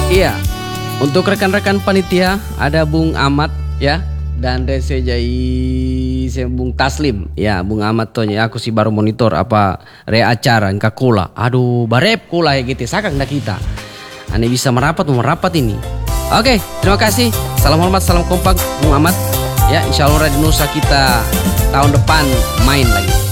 Iya, untuk rekan-rekan panitia ada Bung Ahmad ya dan DCJI Bung Taslim ya. Bung Ahmad tuh ya, aku sih baru monitor apa re acara engka kula. Aduh, barep kula ya gitu sakang dah kita. Ane bisa merapat ini. Oke, terima kasih. Salam hormat, salam kompak Bung Ahmad. Ya, insya Allah Radio Nusa kita tahun depan main lagi.